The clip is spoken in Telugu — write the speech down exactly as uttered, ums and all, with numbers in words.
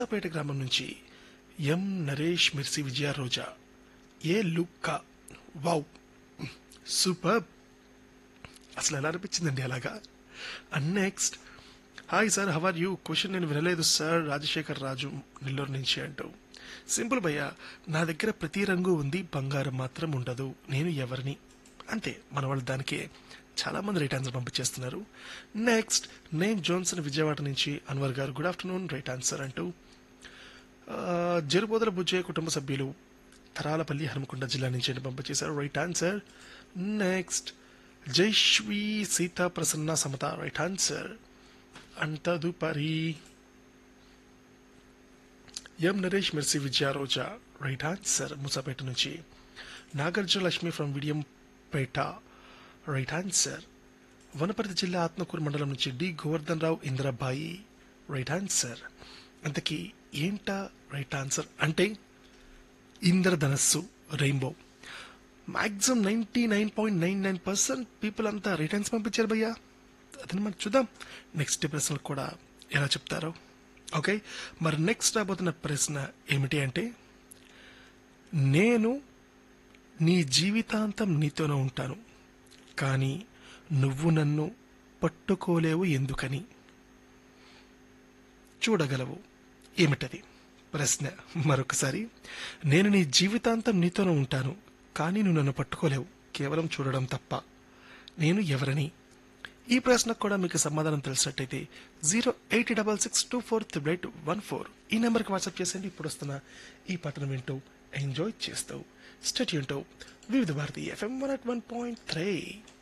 పేట గ్రామం నుంచి ఎం నరేష్ మిర్సి విజయ రోజా ఏ లుక్కా వావ్ సూపర్. అసలు ఎలా అనిపించిందండి అలాగా. And next, hi sir how are you, question నేను వినలేదు సార్, రాజశేఖర్ రాజు నెల్లూరు నుంచి అంటూ. సింపుల్ భయ్య, నా దగ్గర ప్రతి రంగు ఉంది, బంగారం మాత్రం ఉండదు, నేను ఎవరిని. అంతే, మన వాళ్ళు దానికి చాలా మంది right answer పంపించేస్తున్నారు. Next, name Jonsson Vijayawada నుంచి అన్వర్ గారు గుడ్ ఆఫ్టర్నూన్, రైట్ ఆన్సర్ అంటూ. ఆ, జరుబోదల బుజ్జయ్య కుటుంబ సభ్యులు తరాలపల్లి హనుమకొండ జిల్లా నుంచి పంపించేశారు, right answer. Next, జైశ్వీ Sita Prasanna Samata, right answer. And తదుపరి ఎం నరేష్ మెర్సీ విజయ రోజా, రైట్ ఆన్సర్ ముసాపేట నుంచి. Nagarjuna Lakshmi from Vidiyampeta, right answer. Wanaparthy జిల్లా ఆత్మకూరు మండలం నుంచి డి గోవర్ధన్ రావు ఇందిరాబాయి, రైట్ ఆన్సర్. అంతకీ ఏంటా రైట్ ఆన్సర్ అంటే ఇంద్రధనస్సు, rainbow. Maximum ninety nine point nine nine percent people అంతా రైట్ ఆన్సర్ పంపించారు భయ్యా. అదని మనం చూద్దాం నెక్స్ట్ ప్రశ్నలు కూడా ఎలా చెప్తారో. ఓకే, మరి నెక్స్ట్ రాబోతున్న ప్రశ్న ఏమిటి అంటే, నేను నీ జీవితాంతం నీతోనే ఉంటాను, కానీ నువ్వు నన్ను పట్టుకోలేవు ఎందుకని. చూడగలవు ఏమిటది ప్రశ్న మరొకసారి. నేను నీ జీవితాంతం నీతోనే ఉంటాను, కానీ నువ్వు నన్ను పట్టుకోలేవు కేవలం చూడడం తప్ప, నేను ఎవరని. ఈ ప్రశ్నకు కూడా మీకు సమాధానం తెలిసినట్టయితే zero eight double six two four triple eight one four ఈ నెంబర్కి వాట్సాప్ చేసేయండి. ఇప్పుడు వస్తున్న ఈ పాటను వింటూ ఎంజాయ్ చేస్తూ స్టేట్ యూన్ టు వివిధ Bharati FM one at one point three.